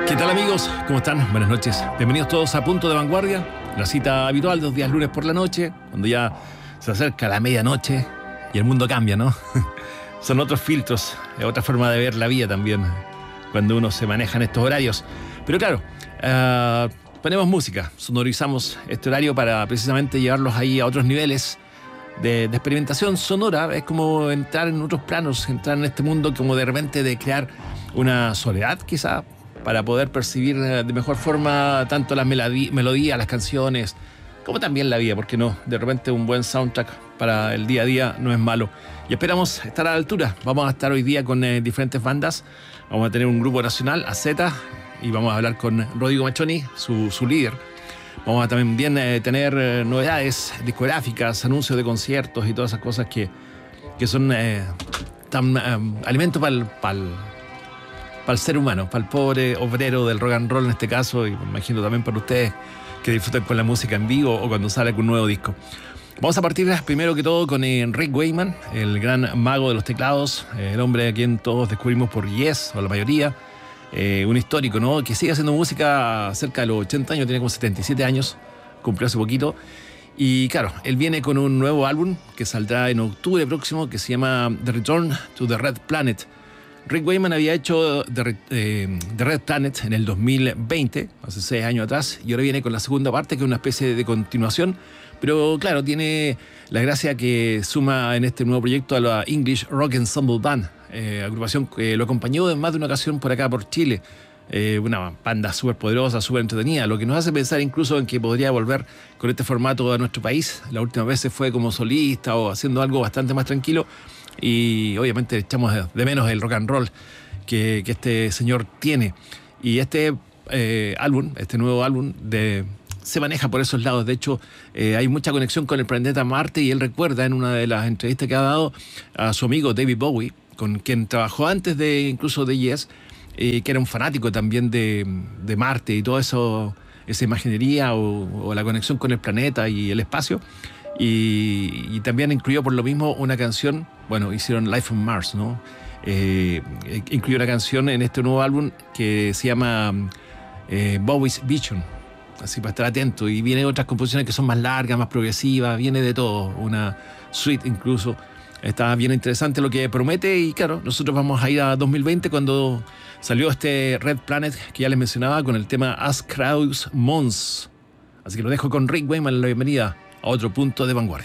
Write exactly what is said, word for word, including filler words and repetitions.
¿Qué tal, amigos? ¿Cómo están? Buenas noches. Bienvenidos todos a Punto de Vanguardia, la cita habitual de los días lunes por la noche, cuando ya se acerca la medianoche y el mundo cambia, ¿no? Son otros filtros, otra forma de ver la vida también, cuando uno se maneja en estos horarios. Pero claro, uh, ponemos música, sonorizamos este horario para precisamente llevarlos ahí a otros niveles de, de experimentación sonora. Es como entrar en otros planos, entrar en este mundo como de repente de crear una soledad quizá, para poder percibir de mejor forma tanto las melodías, melodías, las canciones, como también la vida, porque no, de repente un buen soundtrack para el día a día no es malo. Y esperamos estar a la altura. Vamos a estar hoy día con eh, diferentes bandas. Vamos a tener un grupo nacional, A Z, y vamos a hablar con Rodrigo Machoni, su, su líder. Vamos a también eh, tener eh, novedades discográficas, anuncios de conciertos y todas esas cosas que, que son eh, tan eh, alimento para el... para el ser humano, para el pobre obrero del rock and roll en este caso, y me imagino también para ustedes que disfruten con la música en vivo o cuando sale con un nuevo disco. Vamos a partir primero que todo con eh, Rick Wakeman, el gran mago de los teclados, eh, el hombre a quien todos descubrimos por Yes, o la mayoría, eh, un histórico, ¿no? Que sigue haciendo música cerca de los ochenta años, tiene como setenta y siete años, cumplió hace poquito. Y claro, él viene con un nuevo álbum que saldrá en octubre próximo, que se llama The Return to the Red Planet. Rick Wakeman había hecho The, eh, The Red Planet en el dos mil veinte, hace seis años atrás, y ahora viene con la segunda parte, que es una especie de continuación, pero claro, tiene la gracia que suma en este nuevo proyecto a la English Rock Ensemble Band, eh, agrupación que lo acompañó en más de una ocasión por acá, por Chile, eh, una banda súper poderosa, súper entretenida, lo que nos hace pensar incluso en que podría volver con este formato a nuestro país. La última vez se fue como solista o haciendo algo bastante más tranquilo, y obviamente echamos de menos el rock and roll que, que este señor tiene. Y este eh, álbum, este nuevo álbum de, se maneja por esos lados. De hecho, eh, hay mucha conexión con el planeta Marte, y él recuerda en una de las entrevistas que ha dado a su amigo David Bowie, con quien trabajó antes de incluso de Yes, eh, que era un fanático también de, de Marte y todo eso, esa imaginería o, o la conexión con el planeta y el espacio. Y, y también incluyó por lo mismo una canción, bueno, hicieron Life on Mars, ¿no? Eh, incluyó una canción en este nuevo álbum que se llama eh, Bowie's Vision, así para estar atento. Y vienen otras composiciones que son más largas, más progresivas, viene de todo, una suite incluso. Está bien interesante lo que promete, y claro, nosotros vamos a ir a dos mil veinte cuando salió este Red Planet que ya les mencionaba con el tema As Crowds Mons. Así que lo dejo con Rick Wakeman, la bienvenida a otro Punto de Vanguardia.